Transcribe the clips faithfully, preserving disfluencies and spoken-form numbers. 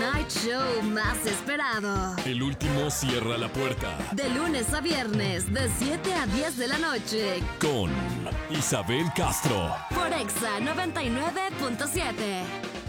night show más esperado. El último cierra la puerta. De lunes a viernes, de siete a diez de la noche. Con Isabel Castro. Por Exa noventa y nueve punto siete.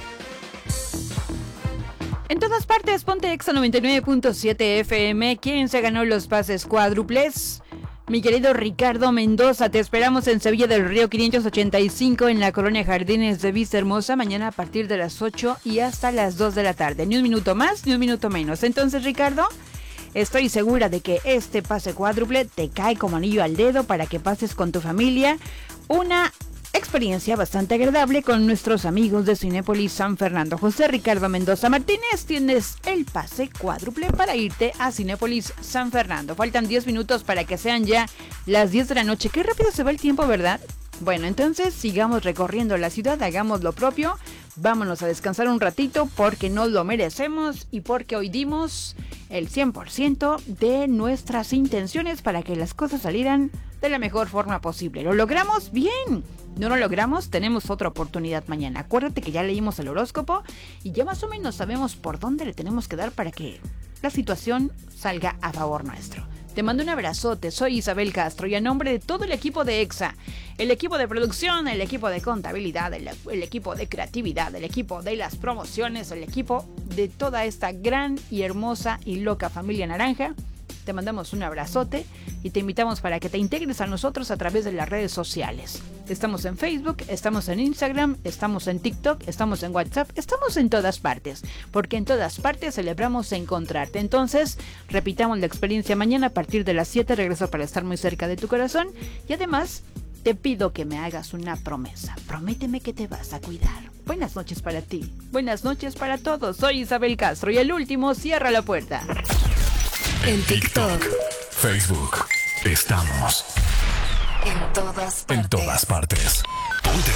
En todas partes, ponte Exa noventa y nueve punto siete F M. ¿Quién se ganó los pases cuádruples? Mi querido Ricardo Mendoza, te esperamos en Sevilla del Río quinientos ochenta y cinco en la colonia Jardines de Vista Hermosa, mañana a partir de las ocho y hasta las dos de la tarde. Ni un minuto más, ni un minuto menos. Entonces, Ricardo, estoy segura de que este pase cuádruple te cae como anillo al dedo para que pases con tu familia una experiencia bastante agradable con nuestros amigos de Cinépolis San Fernando. José Ricardo Mendoza Martínez, tienes el pase cuádruple para irte a Cinépolis San Fernando. Faltan diez minutos para que sean ya las diez de la noche. Qué rápido se va el tiempo, ¿verdad? Bueno, entonces sigamos recorriendo la ciudad, hagamos lo propio. Vámonos a descansar un ratito porque nos lo merecemos y porque hoy dimos el cien por ciento de nuestras intenciones para que las cosas salieran de la mejor forma posible. ¿Lo logramos? Bien. ¿No lo logramos? Tenemos otra oportunidad mañana. Acuérdate que ya leímos el horóscopo y ya más o menos sabemos por dónde le tenemos que dar para que la situación salga a favor nuestro. Te mando un abrazote, soy Isabel Castro y a nombre de todo el equipo de Exa, el equipo de producción, el equipo de contabilidad, el, el equipo de creatividad, el equipo de las promociones, el equipo de toda esta gran y hermosa y loca familia naranja, te mandamos un abrazote y te invitamos para que te integres a nosotros a través de las redes sociales. Estamos en Facebook, estamos en Instagram, estamos en TikTok, estamos en WhatsApp, estamos en todas partes, porque en todas partes celebramos encontrarte. Entonces, repitamos la experiencia mañana a partir de las siete, regreso para estar muy cerca de tu corazón y además te pido que me hagas una promesa. Prométeme que te vas a cuidar. Buenas noches para ti, buenas noches para todos. Soy Isabel Castro y el último cierra la puerta. En TikTok, Facebook, estamos en todas partes. en todas partes. Ponte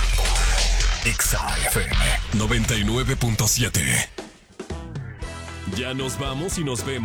Exa F M noventa y nueve punto siete. Ya nos vamos y nos vemos.